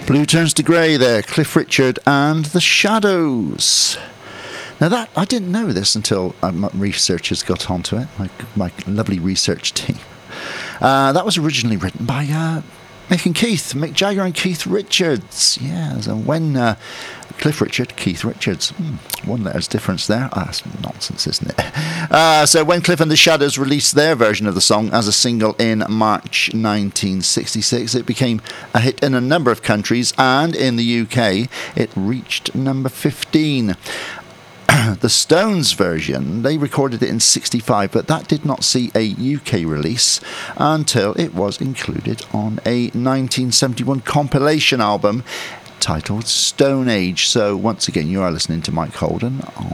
Blue Turns to Grey there, Cliff Richard and The Shadows. Now that, I didn't know this until my researchers got onto it, my lovely research team. That was originally written by Mick and Keith, Mick Jagger and Keith Richards. Yeah, so when Cliff Richard, Keith Richards. One letter's difference there. That's nonsense, isn't it? So when Cliff and the Shadows released their version of the song as a single in March 1966, it became a hit in a number of countries, and in the UK, it reached number 15. The Stones version, they recorded it in 65, but that did not see a UK release until it was included on a 1971 compilation album titled Stone Age. So once again, you are listening to Mike Holden